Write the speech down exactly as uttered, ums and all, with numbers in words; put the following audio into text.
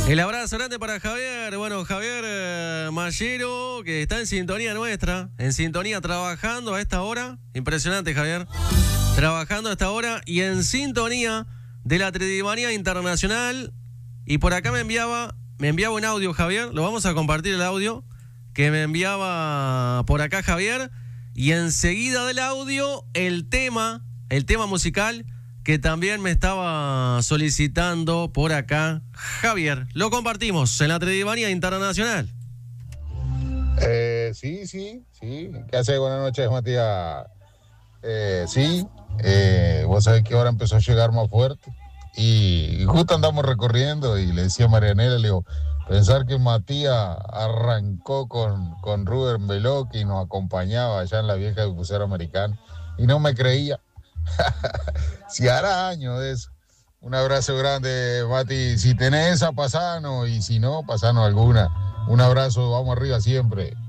El abrazo grande para Javier. Bueno, Javier eh, Mallero, que está en sintonía nuestra, en sintonía trabajando a esta hora. Impresionante, Javier. Trabajando a esta hora y en sintonía de la Tridimanía Internacional. Y por acá me enviaba, me enviaba un audio, Javier. Lo vamos a compartir el audio que me enviaba por acá Javier. Y enseguida del audio, el tema, el tema musical que también me estaba solicitando por acá Javier. Lo compartimos en la Tridimanía Internacional. Eh, sí, sí, sí. ¿Qué hace? Buenas noches, Matías. Eh, sí, eh, vos sabés que ahora empezó a llegar más fuerte. Y justo andamos recorriendo y le decía a Marianela, le digo, pensar que Matías arrancó con, con Rubén Veloz y nos acompañaba allá en la vieja Bucero Americana. Y no me creía. Si hará años de eso. Un abrazo grande, Mati. Si tenés esa, pasanos. Y si no, pasanos alguna. Un abrazo, vamos arriba siempre.